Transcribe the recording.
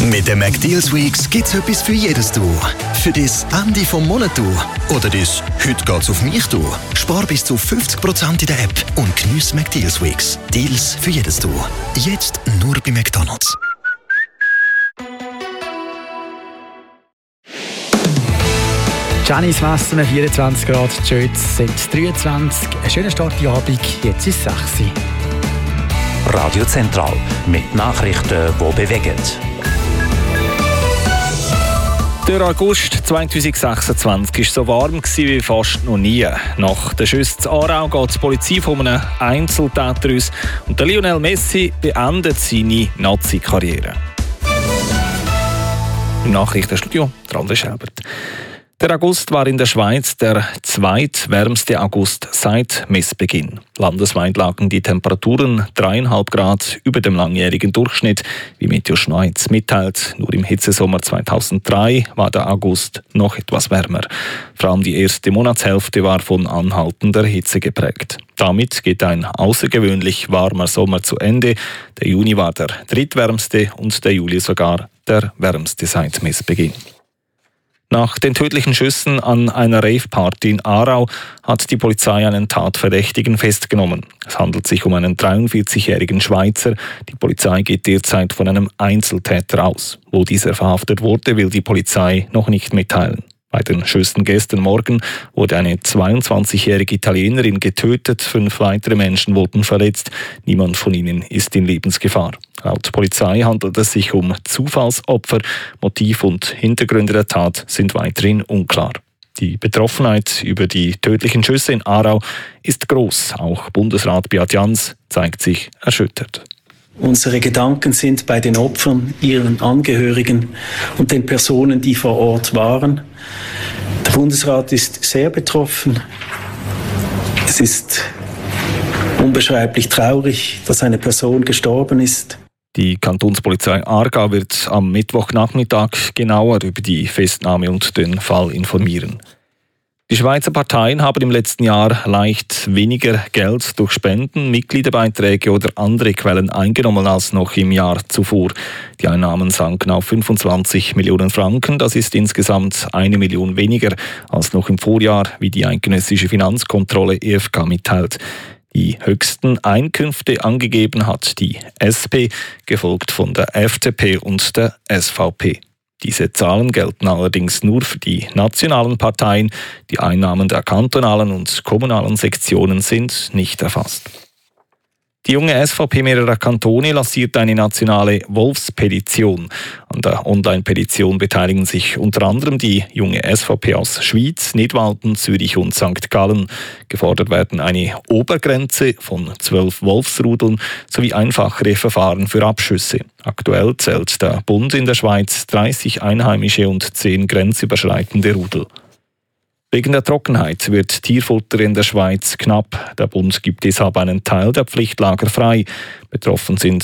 Mit den McDeals Weeks gibt's etwas für jedes Tour. Für das Ende vom Monat oder das «Heute geht's auf mich» Tour. Spar bis zu 50% in der App und geniesse McDeals Weeks. Deals für jedes Tour. Jetzt nur bei McDonald's. Giannis Messen, 24 Grad, die Schütz sind 23. Ein schöner Start in Abend, jetzt ist es 6 Uhr. Radio Zentral mit Nachrichten, die bewegen. Der August 2026 war so warm wie fast noch nie. Nach den Schüssen in Aarau geht die Polizei von einem Einzeltäter aus und der Lionel Messi beendet seine Nazi-Karriere. Im Nachrichtenstudio André Schelbert. Der August war in der Schweiz der zweitwärmste August seit Messbeginn. Landesweit lagen die Temperaturen 3,5 Grad über dem langjährigen Durchschnitt, wie Meteo Schweiz mitteilt. Nur im Hitzesommer 2003 war der August noch etwas wärmer. Vor allem die erste Monatshälfte war von anhaltender Hitze geprägt. Damit geht ein außergewöhnlich warmer Sommer zu Ende. Der Juni war der drittwärmste und der Juli sogar der wärmste seit Messbeginn. Nach den tödlichen Schüssen an einer Rave-Party in Aarau hat die Polizei einen Tatverdächtigen festgenommen. Es handelt sich um einen 43-jährigen Schweizer. Die Polizei geht derzeit von einem Einzeltäter aus. Wo dieser verhaftet wurde, will die Polizei noch nicht mitteilen. Bei den Schüssen gestern Morgen wurde eine 22-jährige Italienerin getötet, 5 weitere Menschen wurden verletzt. Niemand von ihnen ist in Lebensgefahr. Laut Polizei handelt es sich um Zufallsopfer. Motiv und Hintergründe der Tat sind weiterhin unklar. Die Betroffenheit über die tödlichen Schüsse in Aarau ist groß. Auch Bundesrat Beat Jans zeigt sich erschüttert. Unsere Gedanken sind bei den Opfern, ihren Angehörigen und den Personen, die vor Ort waren. Der Bundesrat ist sehr betroffen. Es ist unbeschreiblich traurig, dass eine Person gestorben ist. Die Kantonspolizei Aargau wird am Mittwochnachmittag genauer über die Festnahme und den Fall informieren. Die Schweizer Parteien haben im letzten Jahr leicht weniger Geld durch Spenden, Mitgliederbeiträge oder andere Quellen eingenommen als noch im Jahr zuvor. Die Einnahmen sanken auf 25 Millionen Franken. Das ist insgesamt 1 Million weniger als noch im Vorjahr, wie die eidgenössische Finanzkontrolle EFK mitteilt. Die höchsten Einkünfte angegeben hat die SP, gefolgt von der FDP und der SVP. Diese Zahlen gelten allerdings nur für die nationalen Parteien. Die Einnahmen der kantonalen und kommunalen Sektionen sind nicht erfasst. Die junge SVP mehrerer Kantone lanciert eine nationale Wolfspetition. An der Online-Petition beteiligen sich unter anderem die junge SVP aus Schwyz, Nidwalden, Zürich und St. Gallen. Gefordert werden eine Obergrenze von 12 Wolfsrudeln sowie einfachere Verfahren für Abschüsse. Aktuell zählt der Bund in der Schweiz 30 einheimische und 10 grenzüberschreitende Rudel. Wegen der Trockenheit wird Tierfutter in der Schweiz knapp. Der Bund gibt deshalb einen Teil der Pflichtlager frei. Betroffen sind